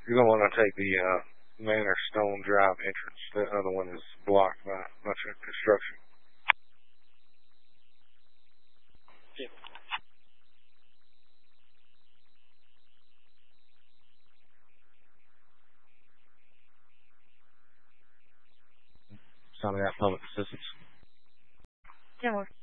You're going to want to take the Manor Stone Drive entrance. The other one is blocked by much of construction. Yeah. Some of that public assistance. Yeah,